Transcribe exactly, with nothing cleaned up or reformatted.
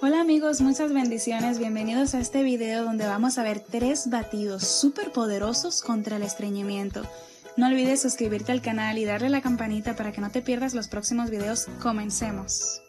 Hola amigos, muchas bendiciones, bienvenidos a este video donde vamos a ver tres batidos súper poderosos contra el estreñimiento. No olvides suscribirte al canal y darle a la campanita para que no te pierdas los próximos videos. Comencemos.